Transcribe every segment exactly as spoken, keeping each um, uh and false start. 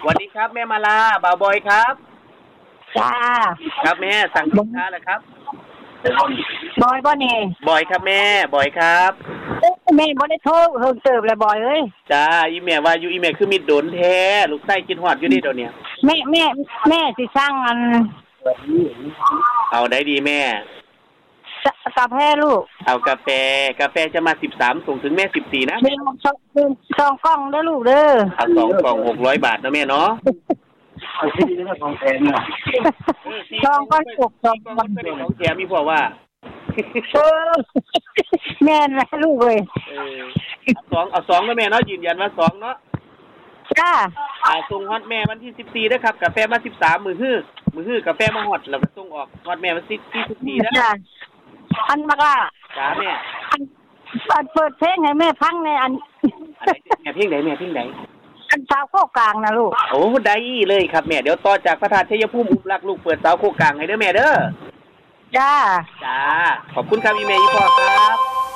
สวัสดีครับแม่มาลาบ่าวบอยครับจ้าครับแม่สั่งสินค้าแล้วครับบอยบ่นี่บอยครับแม่บอยครับแม่บ่ได้โทรเฮิงเติบเลยบอยเอ้ยจ้าอีแม่ว่าอยู่อีแม่คือมีโดนแท้ลูกไส้กินฮอดอยู่นี่เดี๋ยวนี้แม่แม่แม่สิสร้างอันเอาได้ดีแม่กาแฟลูกเอากาแฟกาแฟจะมาสิบสามส่งถึงแม่สิบสี่นะแม่สองสองกล่องเด้อลูกเด้อเอาสองกล่องหกร้อยบาทนะแม่เนาะเอาสินี่ก็ของแพงน่ะสองก้อนหกสองก้อนของแถมมีพวกว่าเออแม่นะลูกเอ้ยเออสองเอาสองนะแม่เนาะยืนยันว่าสองเนาะจ้าอ่าส่งฮอดแม่วันที่สิบสี่นะครับกาแฟมาสิบสามมื้อฮื้อมื้อฮื้อกาแฟมาฮอดแล้วก็ส่งออกฮอดแม่วันที่สิบสี่นะจ้าอันบักล่ะจ้าแม่อันเปิดเพลงให้แม่ฟังในอันอันไหนแม่เพลงไหนแม่เพลงไหนอันสาวโคกลางนะลูกโอ้ได้เลยครับแม่เดี๋ยวต่อจากพระธาตุชัยภูมิอุปลักลูกเปิดสาวโคกลางให้เด้อแม่เด้อจ้าจ้าขอบคุณครับอีเมลอีพอครับ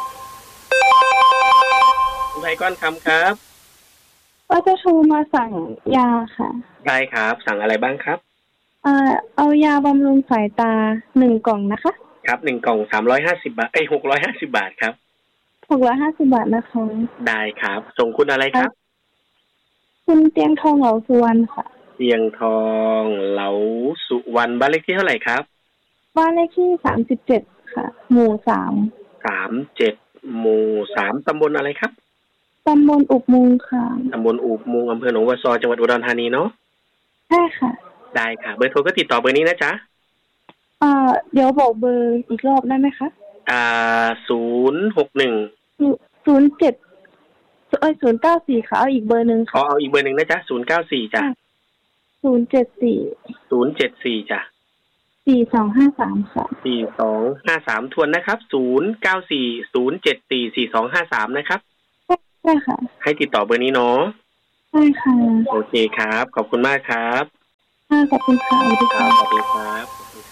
คุณไพก้อนคำครับว่าจะโทรมาสั่งยาค่ะได้ครับสั่งอะไรบ้างครับเอ่อเอายาบำรุงสายตาหนึ่งกล่องนะคะครับหนึ่งกล่องสามร้อยห้าสิบบาทเอ้ยหกร้อยห้าสิบบาทครับหกร้อยห้าสิบบาทนะคะได้ครับส่งคุณอะไรครับคุณเตียงทองเหลาสุวรรณค่ะเตียงทองเหลาสุวรรณบ้านเลขที่เท่าไหร่ครับบ้านเลขที่สามสิบเจ็ดค่ะหมู่สามสามเจ็ดหมู่สามตำบลอะไรครับตำบลอุบมุงค่ะตำบลอุบมุงอำเภอหนองวัวซอจังหวัดอุดรธานีเนาะใช่ค่ะได้ค่ะเบอร์โทรก็ติดต่อเบอร์นี้นะจ๊ะอ่าเดี๋ยวบอกเบอร์อีกรอบได้ไหมคะอ่าศูนย์หกหนึ่งศูนย์เจ็ดเอ้ยศูนย์เก้าสี่ค่ะเอาอีกเบอร์หนึ่งค่ะขอเอาอีกเบอร์หนึ่งนะจ๊ะศูนย์เก้าสี่จ้ะศูนย์เจ็ดสี่ศูนย์เจ็ดสี่จ้ะสี่สองห้าสามค่ะสี่สองห้าสามทวนนะครับศูนย์เก้าสี่ศูนย์เจ็ดสี่สี่สองห้าสามนะครับใช่ค่ะให้ติดต่อเบอร์นี้เนาะใช่ค่ะโอเคครับขอบคุณมากครับค่ะขอบคุณค่ะสวัสดีครับสวัสดีครับ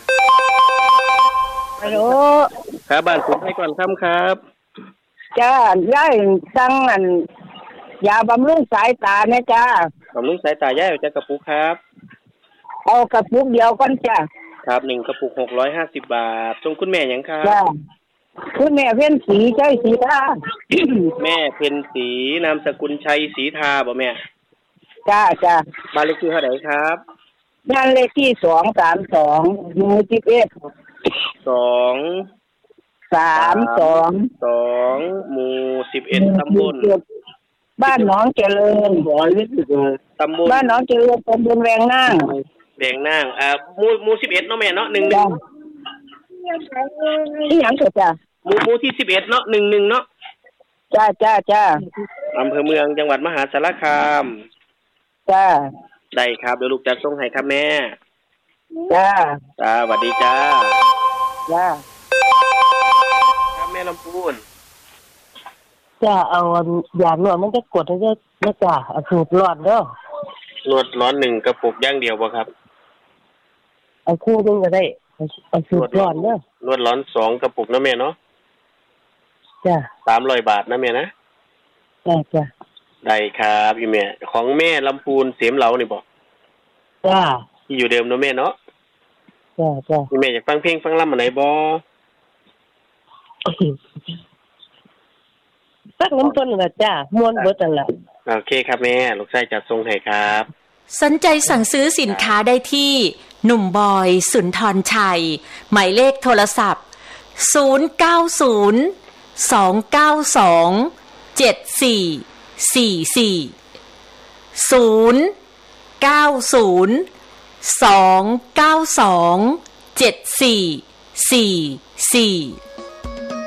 ฮัลโหลครับบ้านผมให้ก่อนค่ำครับจ้าย่ายสั่งอันยาบำรุงสายตาเนี่ยจ้าบำรุงสายตาย่ายเอาจากกระปุกครับเอากระปุกเดียวก่อนจ้าครับหนึ่งกระปุกหกร้อยห้าสิบบาทส่งคุณแม่ยังครับจ้าคุณแม่เพ็ญศรีใจศรีทาแม่เพ็ญศรีนามสกุลชัยศรีทาบ่แม่จ้าจ้าบ้านเลขที่เท่าไหร่ครับบ้านเลขที่สองสามสองหมู่สิบเอ็ดสองสามสองสองหมู่สิบเอ็ดตำบลบ้านหนองเจริญตำบลบ้านหนองเจริญตำบลแวงนางแวงนางอ่าหมู่หมู่สิบเอ็ดเนาะแม่เนาะหนึ่งหนึ่งนี่หยังก็จ้ะหมู่หมู่ที่สิบเอ็ดเนาะหนึ่งหนึ่งเนาะจ้าจ้าจ้าอำเภอเมืองจังหวัดมหาสารคามจ้าได้ครับเดี๋ยวลูกจะส่งให้ครับแม่จ้าจ้าสวัสดีจ้าจ้าครับแม่ลำพูนจ้าเอาอย่างนวดมันจะกดให้ได้นะจ้าเอาสูบร้อนเด้อนวดร้อนหนึ่งกระปุกอย่างเดียวบ่ครับเอาคู่นึงก็ได้เอาสูบร้อนเด้อนวดร้อนสองกระปุกนะแม่เนาะจ้าสามร้อยบาทนะแม่นะจ้าจ้าได้ครับพี่แม่ของแม่ลำพูนเสียมเหลานี่บ่จ้าที่อยู่เดิมเนาะแม่เนาะจ้าจ้าพี่แม่อยากฟังเพลงฟังลำอันไหนบ่สักน้ำต้นก็จ้าม้วนเบิดนั่นแหละโอเคครับแม่ลูกชายจัดส่งให้ครับสนใจสั่งซื้อสินค้าได้ที่หนุ่มบอยสุนทรชัยหมายเลขโทรศัพท์ศูนย์ เก้า ศูนย์ สอง เก้า สอง เจ็ด สี่ สี่ สี่ ศูนย์ เก้า ศูนย์ สอง เก้า สอง เจ็ด สี่ สี่ สี่